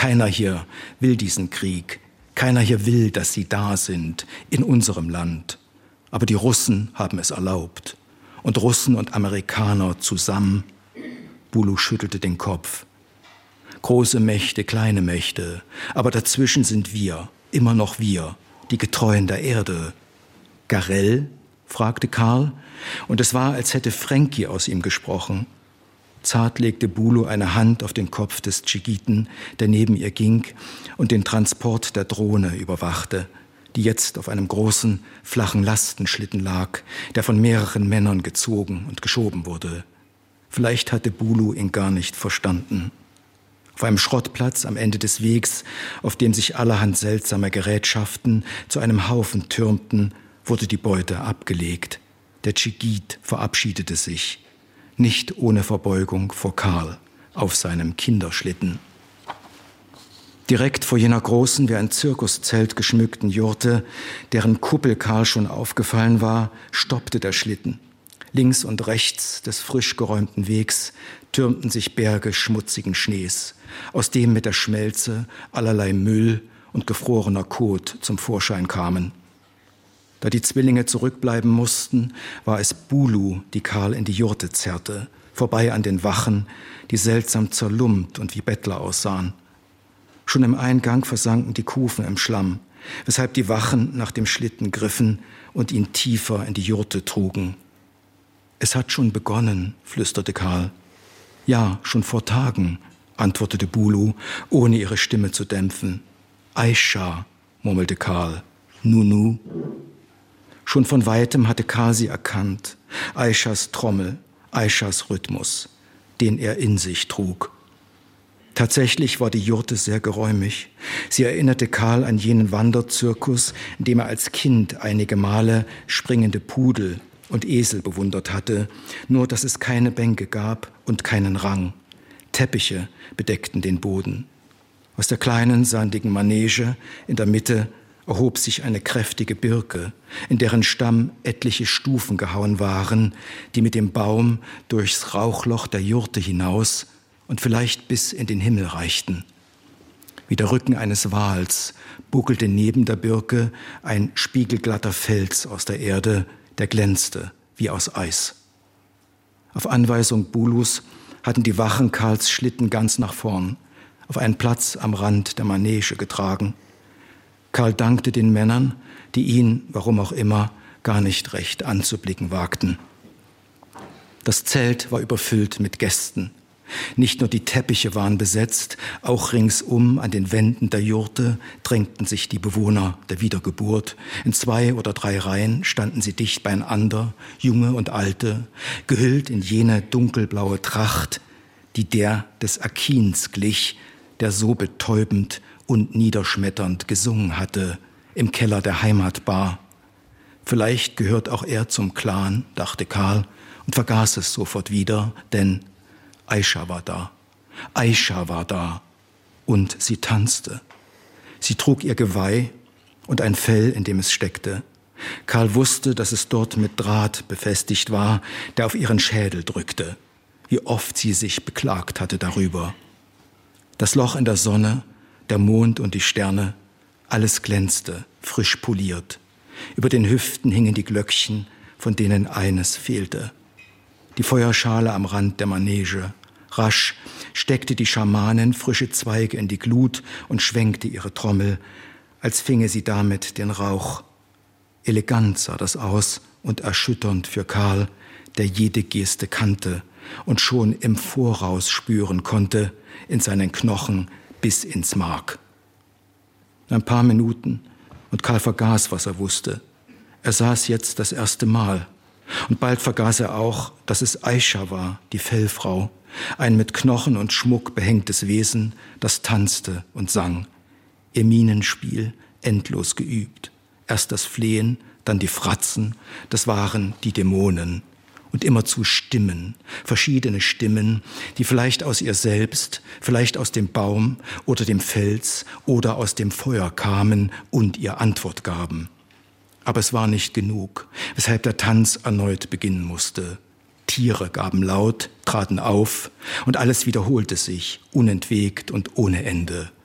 Keiner hier will diesen Krieg. Keiner hier will, dass sie da sind, in unserem Land. Aber die Russen haben es erlaubt. Und Russen und Amerikaner zusammen. Bulu schüttelte den Kopf. Große Mächte, kleine Mächte. Aber dazwischen sind wir, immer noch wir, die Getreuen der Erde. Garell? Fragte Karl. Und es war, als hätte Frankie aus ihm gesprochen. Zart legte Bulu eine Hand auf den Kopf des Tschigiten, der neben ihr ging und den Transport der Drohne überwachte, die jetzt auf einem großen, flachen Lastenschlitten lag, der von mehreren Männern gezogen und geschoben wurde. Vielleicht hatte Bulu ihn gar nicht verstanden. Auf einem Schrottplatz am Ende des Wegs, auf dem sich allerhand seltsame Gerätschaften zu einem Haufen türmten, wurde die Beute abgelegt. Der Tschigit verabschiedete sich, nicht ohne Verbeugung vor Karl, auf seinem Kinderschlitten. Direkt vor jener großen, wie ein Zirkuszelt geschmückten Jurte, deren Kuppel Karl schon aufgefallen war, stoppte der Schlitten. Links und rechts des frisch geräumten Wegs türmten sich Berge schmutzigen Schnees, aus dem mit der Schmelze allerlei Müll und gefrorener Kot zum Vorschein kamen. Da die Zwillinge zurückbleiben mussten, war es Bulu, die Karl in die Jurte zerrte, vorbei an den Wachen, die seltsam zerlumpt und wie Bettler aussahen. Schon im Eingang versanken die Kufen im Schlamm, weshalb die Wachen nach dem Schlitten griffen und ihn tiefer in die Jurte trugen. »Es hat schon begonnen«, flüsterte Karl. »Ja, schon vor Tagen«, antwortete Bulu, ohne ihre Stimme zu dämpfen. »Aisha«, murmelte Karl. »Nunu«. Schon von Weitem hatte Karl sie erkannt, Aishas Trommel, Aishas Rhythmus, den er in sich trug. Tatsächlich war die Jurte sehr geräumig. Sie erinnerte Karl an jenen Wanderzirkus, in dem er als Kind einige Male springende Pudel und Esel bewundert hatte, nur dass es keine Bänke gab und keinen Rang. Teppiche bedeckten den Boden. Aus der kleinen, sandigen Manege in der Mitte erhob sich eine kräftige Birke, in deren Stamm etliche Stufen gehauen waren, die mit dem Baum durchs Rauchloch der Jurte hinaus und vielleicht bis in den Himmel reichten. Wie der Rücken eines Wals buckelte neben der Birke ein spiegelglatter Fels aus der Erde, der glänzte wie aus Eis. Auf Anweisung Bulus hatten die Wachen Karls Schlitten ganz nach vorn, auf einen Platz am Rand der Manege getragen. Karl dankte den Männern, die ihn, warum auch immer, gar nicht recht anzublicken wagten. Das Zelt war überfüllt mit Gästen. Nicht nur die Teppiche waren besetzt, auch ringsum an den Wänden der Jurte drängten sich die Bewohner der Wiedergeburt. In 2 oder 3 Reihen standen sie dicht beieinander, Junge und Alte, gehüllt in jene dunkelblaue Tracht, die der des Akins glich, der so betäubend und niederschmetternd gesungen hatte im Keller der Heimatbar. Vielleicht gehört auch er zum Clan, dachte Karl und vergaß es sofort wieder, denn Aisha war da. Aisha war da und sie tanzte. Sie trug ihr Geweih und ein Fell, in dem es steckte. Karl wusste, dass es dort mit Draht befestigt war, der auf ihren Schädel drückte. Wie oft sie sich beklagt hatte darüber. Das Loch in der Sonne, der Mond und die Sterne, alles glänzte, frisch poliert. Über den Hüften hingen die Glöckchen, von denen eines fehlte. Die Feuerschale am Rand der Manege. Rasch steckte die Schamanin frische Zweige in die Glut und schwenkte ihre Trommel, als finge sie damit den Rauch. Elegant sah das aus und erschütternd für Karl, der jede Geste kannte und schon im Voraus spüren konnte, in seinen Knochen bis ins Mark. Ein paar Minuten und Karl vergaß, was er wusste. Er saß jetzt das erste Mal. Und bald vergaß er auch, dass es Aisha war, die Fellfrau, ein mit Knochen und Schmuck behängtes Wesen, das tanzte und sang. Ihr Mienenspiel endlos geübt. Erst das Flehen, dann die Fratzen, das waren die Dämonen. Und immerzu Stimmen, verschiedene Stimmen, die vielleicht aus ihr selbst, vielleicht aus dem Baum oder dem Fels oder aus dem Feuer kamen und ihr Antwort gaben. Aber es war nicht genug, weshalb der Tanz erneut beginnen musste. Tiere gaben laut, traten auf und alles wiederholte sich, unentwegt und ohne Ende.